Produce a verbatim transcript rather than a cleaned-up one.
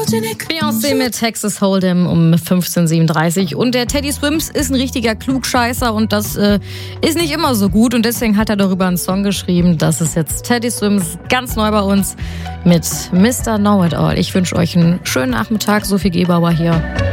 Beyoncé mit Texas Hold'em um fünfzehn Uhr siebenunddreißig. Und der Teddy Swims ist ein richtiger Klugscheißer und das äh, ist nicht immer so gut. Und deswegen hat er darüber einen Song geschrieben. Das ist jetzt Teddy Swims ganz neu bei uns mit Mister Know It All. Ich wünsche euch einen schönen Nachmittag. Sophie Gebauer hier.